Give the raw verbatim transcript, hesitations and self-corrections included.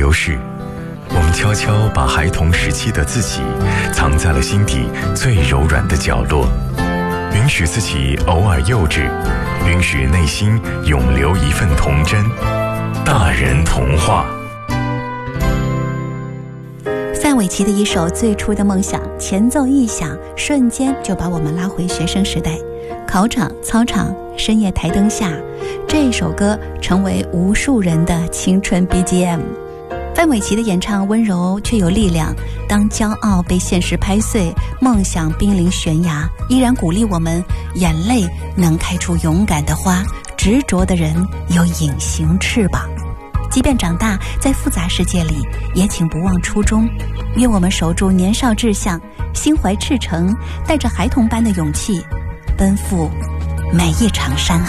都是，我们悄悄把孩童时期的自己藏在了心底最柔软的角落，允许自己偶尔幼稚，允许内心永留一份童真。大人童话。 范玮琪的一首《最初的梦想》，前奏一响，瞬间就把我们拉回学生时代。考场、操场、深夜台灯下，这首歌成为无数人的青春 B G M。 范玮琪的演唱温柔却有力量，当骄傲被现实拍碎，梦想濒临悬崖，依然鼓励我们，眼泪能开出勇敢的花，执着的人有隐形翅膀。即便长大，在复杂世界里，也请不忘初衷。愿我们守住年少志向，心怀赤诚，带着孩童般的勇气，奔赴每一场山海。